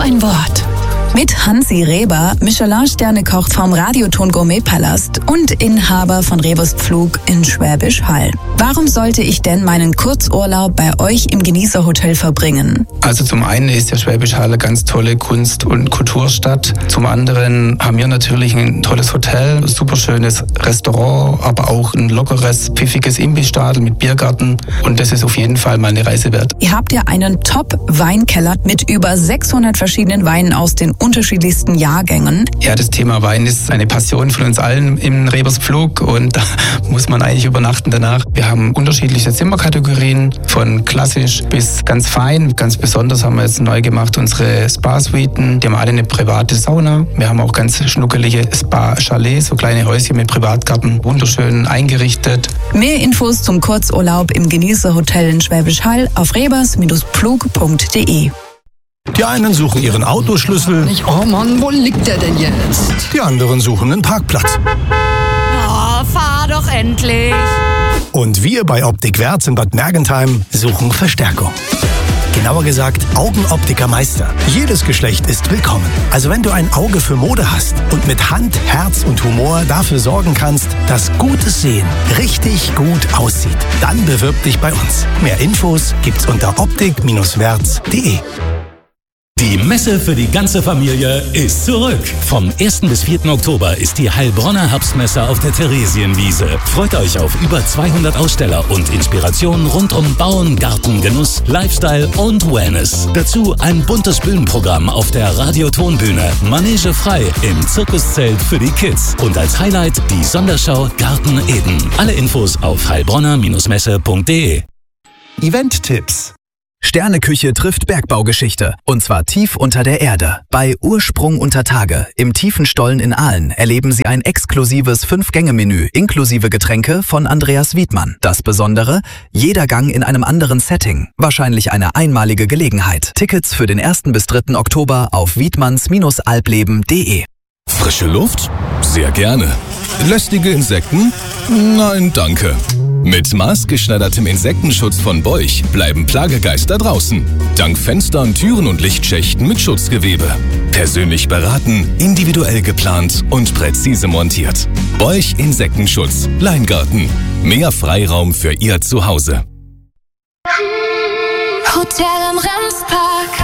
ein Wort. Mit Hansi Reber, Michelin-Sterne-Koch vom Radioton Gourmet-Palast und Inhaber von Rebers Pflug in Schwäbisch Hall. Warum sollte ich denn meinen Kurzurlaub bei euch im Genießerhotel verbringen? Also zum einen ist der Schwäbisch Hall eine ganz tolle Kunst- und Kulturstadt. Zum anderen haben wir natürlich ein tolles Hotel, ein super schönes Restaurant, aber auch ein lockeres, pfiffiges Imbissstadel mit Biergarten. Und das ist auf jeden Fall mal eine Reise wert. Ihr habt ja einen Top-Weinkeller mit über 600 verschiedenen Weinen aus den unterschiedlichsten Jahrgängen. Ja, das Thema Wein ist eine Passion von uns allen im Rebers Pflug und da muss man eigentlich übernachten danach. Wir haben unterschiedliche Zimmerkategorien, von klassisch bis ganz fein. Ganz besonders haben wir jetzt neu gemacht unsere Spa-Suiten. Die haben alle eine private Sauna. Wir haben auch ganz schnuckelige Spa-Chalets, so kleine Häuschen mit Privatgarten, wunderschön eingerichtet. Mehr Infos zum Kurzurlaub im Genießerhotel in Schwäbisch Hall auf rebers-pflug.de. Die einen suchen ihren Autoschlüssel. Oh Mann, wo liegt der denn jetzt? Die anderen suchen einen Parkplatz. Oh, fahr doch endlich. Und wir bei Optik Werz in Bad Mergentheim suchen Verstärkung. Genauer gesagt, Augenoptiker Meister. Jedes Geschlecht ist willkommen. Also wenn du ein Auge für Mode hast und mit Hand, Herz und Humor dafür sorgen kannst, dass gutes Sehen richtig gut aussieht, dann bewirb dich bei uns. Mehr Infos gibt's unter optik-werz.de. Die Messe für die ganze Familie ist zurück. Vom 1. bis 4. Oktober ist die Heilbronner Herbstmesse auf der Theresienwiese. Freut euch auf über 200 Aussteller und Inspirationen rund um Bauen, Garten, Genuss, Lifestyle und Wellness. Dazu ein buntes Bühnenprogramm auf der Radiotonbühne, Manege frei im Zirkuszelt für die Kids und als Highlight die Sonderschau Garten Eden. Alle Infos auf heilbronner-messe.de. Event-Tipps. Sterneküche trifft Bergbaugeschichte. Und zwar tief unter der Erde. Bei Ursprung unter Tage im Tiefenstollen in Aalen erleben Sie ein exklusives 5-Gänge-Menü inklusive Getränke von Andreas Wiedmann. Das Besondere? Jeder Gang in einem anderen Setting. Wahrscheinlich eine einmalige Gelegenheit. Tickets für den 1. bis 3. Oktober auf wiedmanns-albleben.de. Frische Luft? Sehr gerne. Lästige Insekten? Nein, danke. Mit maßgeschneidertem Insektenschutz von Beuch bleiben Plagegeister draußen. Dank Fenstern, Türen und Lichtschächten mit Schutzgewebe. Persönlich beraten, individuell geplant und präzise montiert. Beuch Insektenschutz. Leingarten. Mehr Freiraum für Ihr Zuhause. Hotel am Remspark.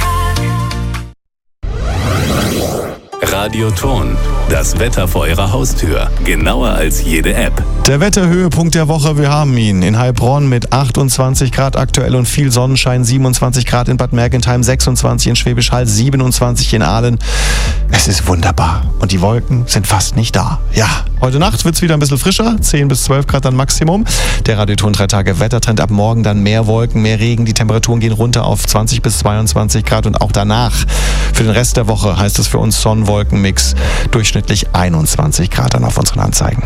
Radioton. Das Wetter vor Ihrer Haustür. Genauer als jede App. Der Wetterhöhepunkt der Woche, wir haben ihn. In Heilbronn mit 28 Grad aktuell und viel Sonnenschein, 27 Grad in Bad Mergentheim, 26 in Schwäbisch Hall, 27 in Aalen. Es ist wunderbar und die Wolken sind fast nicht da. Ja, heute Nacht wird es wieder ein bisschen frischer, 10 bis 12 Grad dann Maximum. Der Radioton 3 Tage Wettertrend, ab morgen dann mehr Wolken, mehr Regen. Die Temperaturen gehen runter auf 20 bis 22 Grad und auch danach. Für den Rest der Woche heißt es für uns Sonnenwolkenmix, durchschnittlich 21 Grad dann auf unseren Anzeigen.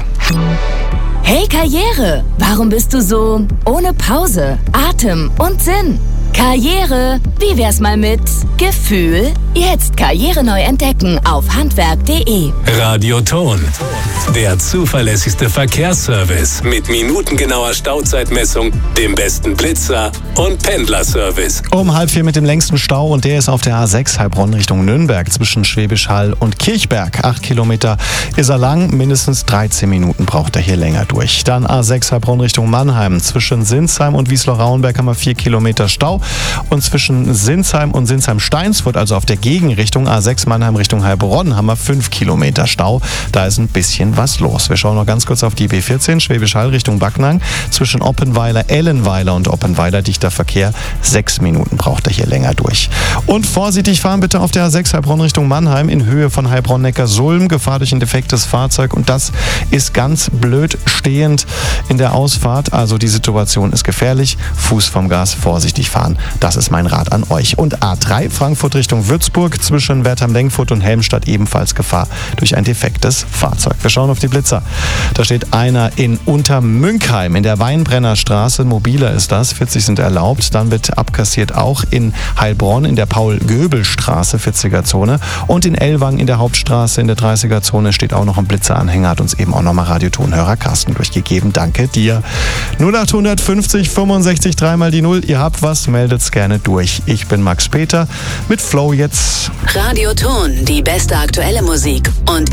Hey Karriere, warum bist du so ohne Pause, Atem und Sinn? Karriere, wie wär's mal mit Gefühl? Jetzt Karriere neu entdecken auf handwerk.de. Radioton. Der zuverlässigste Verkehrsservice mit minutengenauer Stauzeitmessung, dem besten Blitzer und Pendlerservice. Um 3:30 mit dem längsten Stau und der ist auf der A6 Heilbronn Richtung Nürnberg zwischen Schwäbisch Hall und Kirchberg. 8 Kilometer ist er lang, mindestens 13 Minuten braucht er hier länger durch. Dann A6 Heilbronn Richtung Mannheim. Zwischen Sinsheim und Wiesloch-Rauenberg haben wir 4 Kilometer Stau. Und zwischen Sinsheim und Sinsheim-Steinsfurt, also auf der Gegenrichtung A6 Mannheim Richtung Heilbronn, haben wir 5 Kilometer Stau. Da ist ein bisschen was los. Wir schauen noch ganz kurz auf die B14 Schwäbisch Hall Richtung Backnang. Zwischen Oppenweiler, Ellenweiler und Oppenweiler dichter Verkehr. 6 Minuten braucht er hier länger durch. Und vorsichtig fahren bitte auf der A6 Heilbronn Richtung Mannheim in Höhe von Heilbronn-Neckar-Sulm. Gefahr durch ein defektes Fahrzeug und das ist ganz blöd stehend in der Ausfahrt. Also die Situation ist gefährlich. Fuß vom Gas, vorsichtig fahren. Das ist mein Rat an euch. Und A3 Frankfurt Richtung Würzburg zwischen Wertheim-Lengfurt und Helmstadt ebenfalls Gefahr durch ein defektes Fahrzeug. Wir schauen auf die Blitzer. Da steht einer in Untermünkheim in der Weinbrennerstraße. Mobiler ist das. 40 sind erlaubt. Dann wird abkassiert auch in Heilbronn in der Paul-Göbel-Straße 40er-Zone. Und in Ellwangen in der Hauptstraße in der 30er-Zone steht auch noch ein Blitzeranhänger. Hat uns eben auch nochmal Radiotonhörer Carsten durchgegeben. Danke dir. 0850 65 3 mal die 0. Ihr habt was. meldet's gerne durch. Ich bin Max Peter mit Flow jetzt. Radioton, die beste aktuelle Musik und